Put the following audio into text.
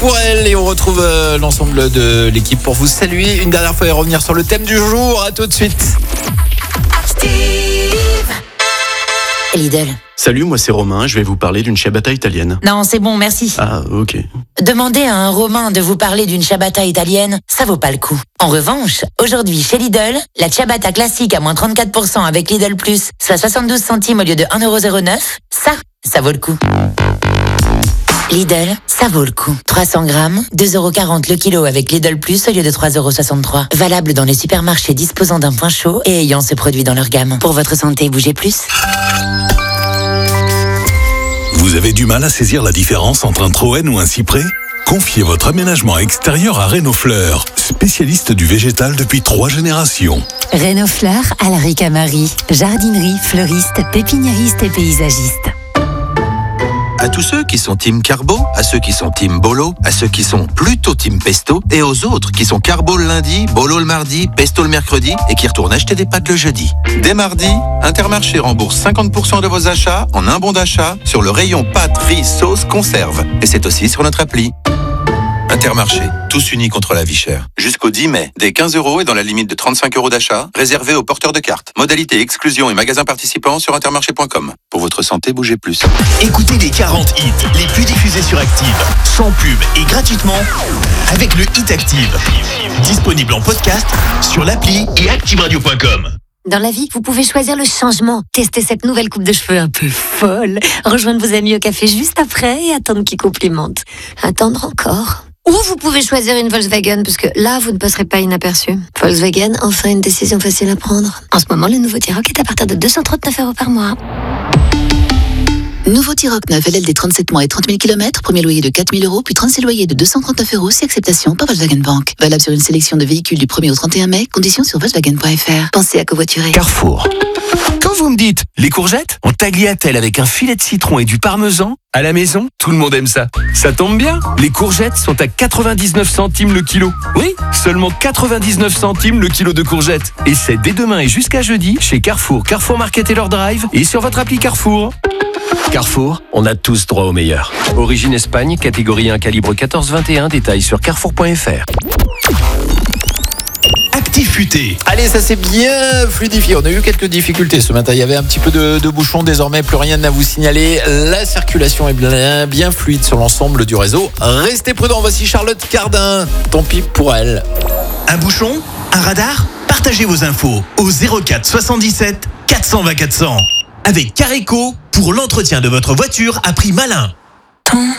pour elle et on retrouve l'ensemble de l'équipe pour vous saluer une dernière fois et revenir sur le thème du jour. À tout de suite. Lidl. Salut, moi c'est Romain, je vais vous parler d'une ciabatta italienne. Non, c'est bon, merci. Ah, ok. Demander à un Romain de vous parler d'une ciabatta italienne, ça vaut pas le coup. En revanche, aujourd'hui chez Lidl, la ciabatta classique à moins 34% avec Lidl Plus, soit 72 centimes au lieu de 1,09€, ça vaut le coup. Lidl, ça vaut le coup. 300 grammes, 2,40€ le kilo avec Lidl Plus au lieu de 3,63€. Valable dans les supermarchés disposant d'un point chaud et ayant ce produit dans leur gamme. Pour votre santé, bougez plus. Vous avez du mal à saisir la différence entre un Troène ou un cyprès ? Confiez votre aménagement extérieur à Renault Fleur, spécialiste du végétal depuis 3 générations. Renault Fleur à la Ricamarie. Jardinerie, fleuriste, pépiniériste et paysagiste. À tous ceux qui sont team carbo, à ceux qui sont team bolo, à ceux qui sont plutôt team pesto, et aux autres qui sont carbo le lundi, bolo le mardi, pesto le mercredi, et qui retournent acheter des pâtes le jeudi. Dès mardi, Intermarché rembourse 50% de vos achats en un bon d'achat sur le rayon pâtes, riz, sauce, conserve. Et c'est aussi sur notre appli. Intermarché, tous unis contre la vie chère. Jusqu'au 10 mai, dès 15€ et dans la limite de 35€ d'achat, réservé aux porteurs de cartes. Modalité exclusion et magasins participants sur intermarché.com. Pour votre santé, bougez plus. Écoutez les 40 hits les plus diffusés sur Active, sans pub et gratuitement, avec le Hit Active. Disponible en podcast sur l'appli et activeradio.com. Dans la vie, vous pouvez choisir le changement. Tester cette nouvelle coupe de cheveux un peu folle. Rejoindre vos amis au café juste après et attendre qu'ils complimentent. Attendre encore. Ou vous pouvez choisir une Volkswagen, parce que là, vous ne passerez pas inaperçu. Volkswagen, enfin une décision facile à prendre. En ce moment, le nouveau T-Roc est à partir de 239€ par mois. Nouveau T-Roc 9 LLD 37 mois et 30 000 km, premier loyer de 4 000 €, puis 36 loyers de 239€ si acceptation par Volkswagen Bank. Valable sur une sélection de véhicules du 1er au 31 mai, conditions sur Volkswagen.fr. Pensez à covoiturer. Carrefour. Quand vous me dites les courgettes en tagliatelle avec un filet de citron et du parmesan, à la maison, tout le monde aime ça. Ça tombe bien, les courgettes sont à 99 centimes le kilo. Oui, seulement 99 centimes le kilo de courgettes. Et c'est dès demain et jusqu'à jeudi chez Carrefour, Carrefour Market et leur drive et sur votre appli Carrefour. Carrefour, on a tous droit au meilleur. Origine Espagne, catégorie 1, calibre 14-21, détails sur carrefour.fr. Active Futé. Allez, ça s'est bien fluidifié. On a eu quelques difficultés ce matin. Il y avait un petit peu de bouchons. Désormais, plus rien à vous signaler. La circulation est bien fluide sur l'ensemble du réseau. Restez prudents. Voici Charlotte Cardin. Tant pis pour elle. Un bouchon? Un radar? Partagez vos infos au 04 77 420 400. Avec Careco, pour l'entretien de votre voiture à prix malin.